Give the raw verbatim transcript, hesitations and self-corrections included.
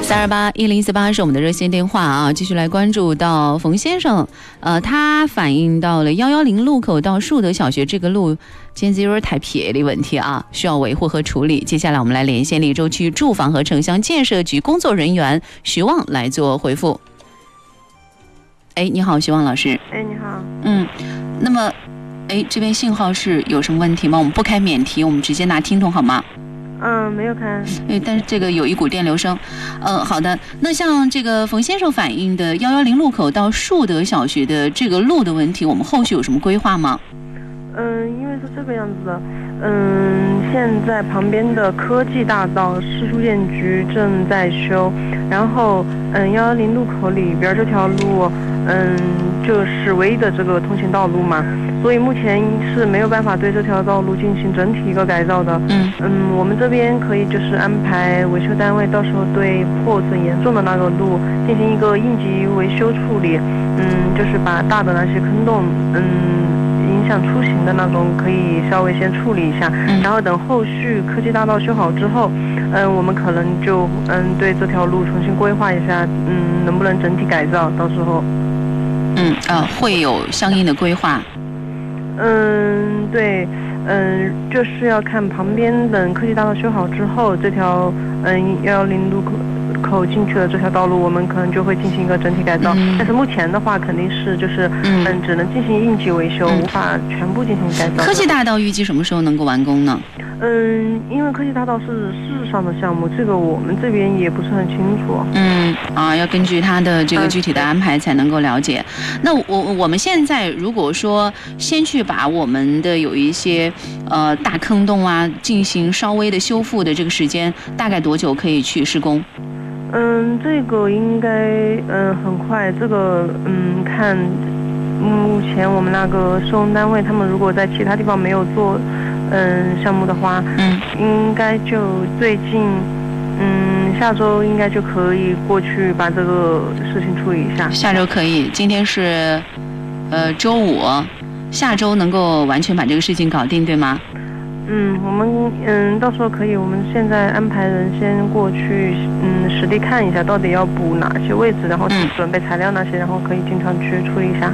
三二八一零四八是我们的热线电话啊，继续来关注到冯先生，呃，他反映到了幺幺零路口到树德小学这个路，简直有点太撇的问题啊，需要维护和处理。接下来我们来连线利州区住房和城乡建设局工作人员徐旺来做回复。哎，你好，徐旺老师。 哎，你好。 嗯，那么，哎，这边信号是有什么问题吗？我们不开免提，我们直接拿听筒好吗？ 嗯，没有看。 哎，但是这个有一股电流声。呃，好的。那像这个冯先生反映的幺幺零路口到树德小学的这个路的问题，我们后续有什么规划吗？ 嗯，因为是这个样子的。嗯，现在旁边的科技大道市书建局正在修，然后嗯幺幺零路口里边这条路，嗯就是唯一的这个通行道路嘛，所以目前是没有办法对这条道路进行整体一个改造的。 嗯嗯，我们这边可以就是安排维修单位到时候对破损严重的那个路进行一个应急维修处理，嗯，就是把大的那些坑洞，嗯。影响出行的那种可以稍微先处理一下， 嗯、 然后等后续科技大道修好之后，嗯，我们可能就嗯对这条路重新规划一下，嗯，能不能整体改造？到时候， 嗯呃会有相应的规划。 嗯，对，嗯，就是要看旁边等科技大道修好之后，这条嗯幺幺零路口。口进去的这条道路，我们可能就会进行一个整体改造。嗯、但是目前的话，肯定是就是嗯，只能进行应急维修，嗯、无法全部进行改造。 科技大道预计什么时候能够完工呢？ 嗯，因为科技大道是市上的项目，这个我们这边也不是很清楚。 嗯啊，要根据它的这个具体的安排才能够了解。嗯、那我我们现在如果说先去把我们的有一些呃大坑洞啊进行稍微的修复的这个时间，大概多久可以去施工？ 嗯，这个应该嗯很快。这个嗯看目前我们那个施工单位，他们如果在其他地方没有做嗯项目的话， 嗯， 应该就最近嗯下周应该就可以过去把这个事情处理一下。 下周可以，今天是呃周五，下周能够完全把这个事情搞定，对吗？ 嗯，我们嗯到时候可以，我们现在安排人先过去，嗯实地看一下到底要补哪些位置，然后准备材料那些，然后可以经常去处理一下。